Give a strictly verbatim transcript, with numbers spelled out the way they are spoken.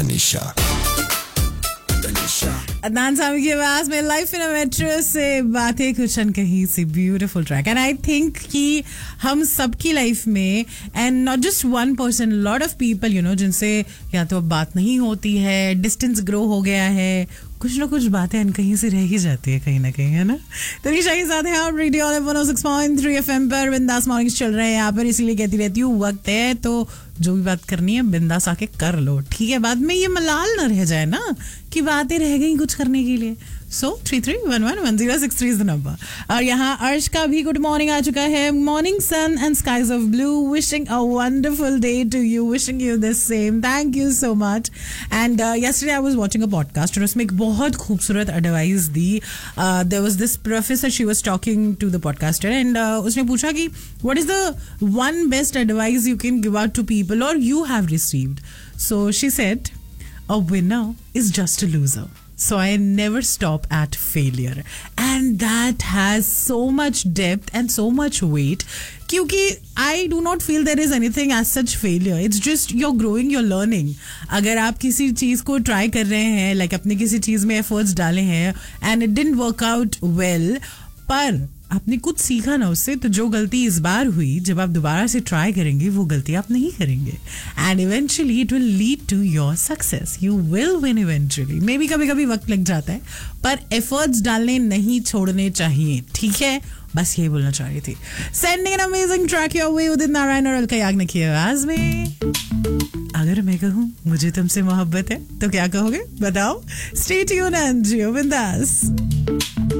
तनिषा अदनान सामी की आवाज में लाइफ इन अ मेट्रो से बातें कुछ कहीं सी beautiful track and I think कि हम सबकी लाइफ में and not just one person lot of people you know जिनसे या तो अब बात नहीं होती है, डिस्टेंस ग्रो हो गया है, कुछ ना कुछ बातें कहीं से रह ही जाती है कहीं ना कहीं, है ना. तनिषा के साथ हैं आप रेडियो वन ओ सिक्स पॉइंट थ्री एफएम पर. बिंदास मॉर्निंग्स चल रहे हैं यहाँ पर, इसीलिए कहती रहती हूँ वक्त है तो जो भी बात करनी है बिंदास आके कर लो, ठीक है. बाद में ये मलाल ना रह जाए ना कि बातें रह गई कुछ करने के लिए. So three three one one one zero six three is the number. और यहाँ अर्श का भी गुड मॉर्निंग आ चुका है. Morning sun and skies of blue, wishing a wonderful day to you, wishing you the same. Thank you so much. And yesterday I was watching a podcast और उसमें एक बहुत खूबसूरत advice the. There was this professor, she was talking to the podcaster and उसने पूछा कि what is the one best advice you can give out to people और you have received. So she said a winner is just a loser. So I never stop at failure. And that has so much depth and so much weight. क्योंकि I do not feel there is anything as such failure. It's just you're growing, you're learning. अगर आप किसी चीज़ को try कर रहे हैं, like अपने किसी चीज़ में efforts डाले हैं and it didn't work out well, पर आपने कुछ सीखा ना उससे, तो जो गलती इस बार हुई जब आप दोबारा से ट्राई करेंगे वो गलती आप नहीं करेंगे. And eventually it will lead to your success. You will win eventually. May be कभी कभी वक्त लग जाता है पर एफर्ट्स डालने नहीं छोड़ने चाहिए, ठीक है. बस यही बोलना चाह रही थी. Sending an amazing track your way Udit Narayan और अलका याग्निक की आवाज में. अगर मैं कहूँ मुझे तुमसे मोहब्बत है तो क्या कहोगे बताओ. स्टे ट्यून्ड एंड जियो बिंदास.